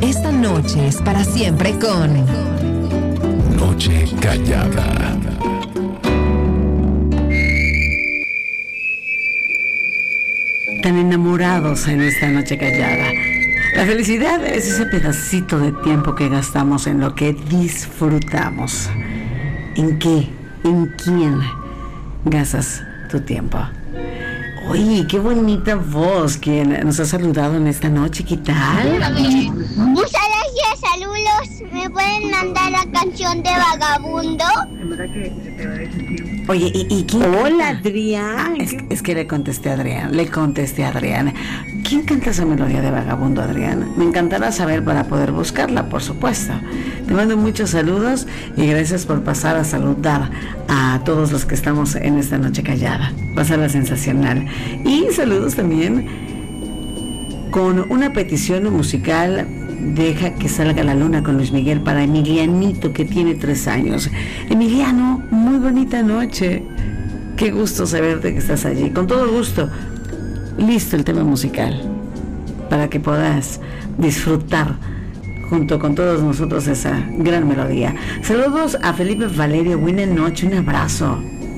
Esta noche es para siempre con Noche Callada. Tan enamorados en esta noche callada. La felicidad es ese pedacito de tiempo que gastamos en lo que disfrutamos. ¿En qué? ¿En quién gastas tu tiempo? Oye, qué bonita voz quien nos ha saludado en esta noche. ¿Qué tal? Muchas gracias, saludos. ¿Me pueden mandar la canción de Vagabundo? Oye, ¿y quién? Hola, canta? Adrián. Es que le contesté a Adrián. ¿Quién canta esa melodía de Vagabundo, Adrián? Me encantará saber para poder buscarla, por supuesto. Te mando muchos saludos y gracias por pasar a saludar a todos los que estamos en esta noche callada. Pasarla sensacional. Y saludos también con una petición musical. Deja que salga la luna con Luis Miguel para Emilianito, que tiene 3 años. Emiliano, muy bonita noche. Qué gusto saberte que estás allí. Con todo gusto. Listo el tema musical para que puedas disfrutar junto con todos nosotros esa gran melodía. Saludos a Felipe Valerio. Buena noche, un abrazo.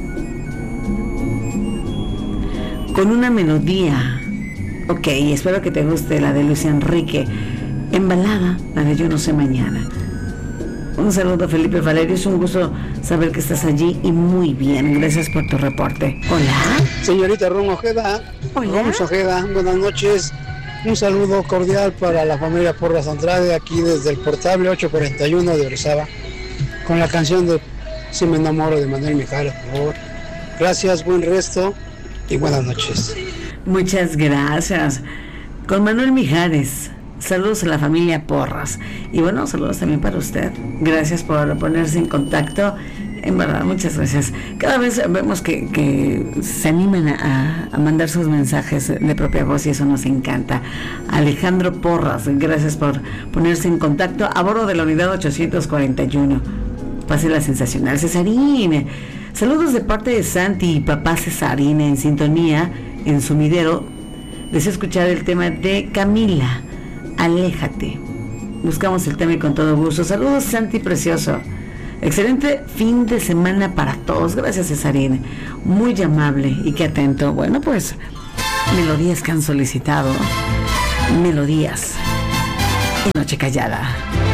Con una melodía. Ok, espero que te guste la de Luis Enrique. Embalada, la de Yo no sé mañana. Un saludo, Felipe Valerio, es un gusto saber que estás allí y muy bien, gracias por tu reporte. Hola. Señorita Ron Ojeda. Hola. Ron Ojeda, buenas noches. Un saludo cordial para la familia Porras Andrade, aquí desde el portable 841 de Orizaba, con la canción de Si me enamoro de Manuel Mijares, por favor. Gracias, buen resto y buenas noches. Muchas gracias. Con Manuel Mijares. Saludos a la familia Porras. Y bueno, saludos también para usted. Gracias por ponerse en contacto. En verdad, muchas gracias. Cada vez vemos que se animan a mandar sus mensajes de propia voz y eso nos encanta. Alejandro Porras, gracias por ponerse en contacto a bordo de la unidad 841. Pase la sensacional. Cesarín. Saludos de parte de Santi y papá Cesarín en sintonía en sumidero. Deseo escuchar el tema de Camila. Aléjate. Buscamos el tema y con todo gusto. Saludos, Santi precioso. Excelente fin de semana para todos. Gracias, Cesarín. Muy amable y qué atento. Bueno, pues, melodías que han solicitado. Melodías en Noche Callada.